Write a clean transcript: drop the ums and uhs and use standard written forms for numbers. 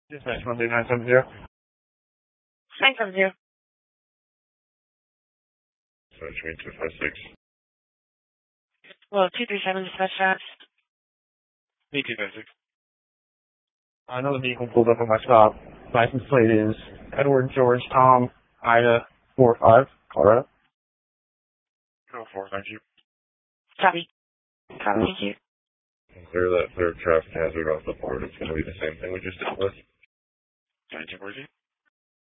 Dispatch Monday 970. 970. Search me 256. Well, 237 dispatch shots. Me 256. Another vehicle pulled up at my stop. License plate is Edward George Tom Ida 45, Colorado. 4, thank you. Copy. Thank you. Clear that third traffic hazard off the board. It's going to be the same thing we just did with. 1914.